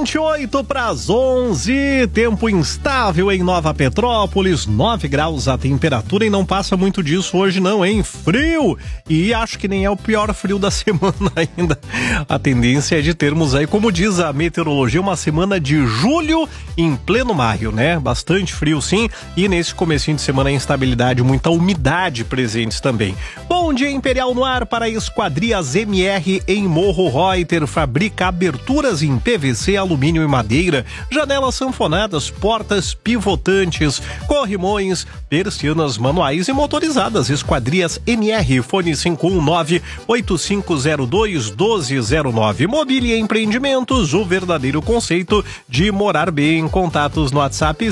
28 para as 11, tempo instável em Nova Petrópolis, 9 graus a temperatura e não passa muito disso hoje não, hein? Frio! E acho que nem é o pior frio da semana ainda. A tendência é de termos aí, como diz a meteorologia, uma semana de julho em pleno maio, né? Bastante frio sim, e nesse comecinho de semana instabilidade, muita umidade presentes também. Bom dia Imperial no ar para Esquadrias MR em Morro Reuter, fabrica aberturas em PVC, alumínio e madeira, janelas sanfonadas, portas pivotantes, corrimões, persianas manuais e motorizadas. Esquadrias MR, fone 519-8502-1209. Mobília e Empreendimentos, o verdadeiro conceito de morar bem. Contatos no WhatsApp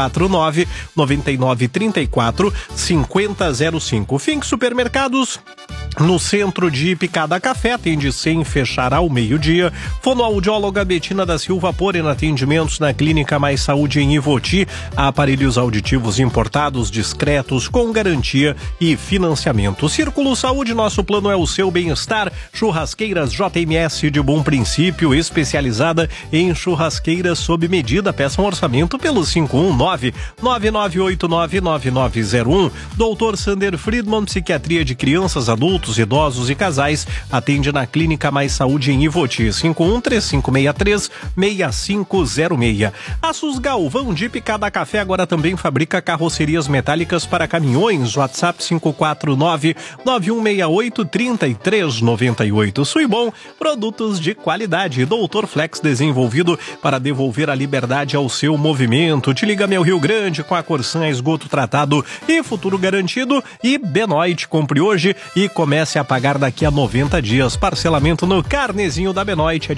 549-9934-5005. Fink Supermercados, no centro de Picada Café, atende sem fechar ao meio-dia. Fonoaudióloga Betina da Silva Porena, atendimentos na Clínica Mais Saúde em Ivoti. Aparelhos auditivos importados, discretos, com garantia e financiamento. Círculo Saúde, nosso plano é o seu bem-estar. Churrasqueiras JMS de Bom Princípio, especializada em churrasqueiras sob medida. Peça um orçamento pelo 519-9989-9901. Doutor Sander Friedman, psiquiatria de crianças, adultos, idosos e casais, atende na Clínica Mais Saúde em Ivoti, 513563-6506. Aços Galvão de Picada Café agora também fabrica carrocerias metálicas para caminhões. WhatsApp 549-9168-3398. Suibom, produtos de qualidade. Doutor Flex, desenvolvido para devolver a liberdade ao seu movimento. Te liga meu Rio Grande com a Corsan, esgoto tratado e futuro garantido. E Benoit, compre hoje e comece a pagar daqui a 90 dias. Parcelamento no carnezinho da Benoit.